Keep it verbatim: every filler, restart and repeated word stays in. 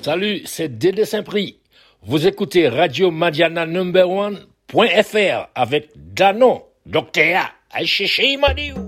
Salut, c'est Dédé Saint-Prix. Vous écoutez Radio Madiana Number One point F R avec Dano, Docteur A. Aïe Chéché Madiou.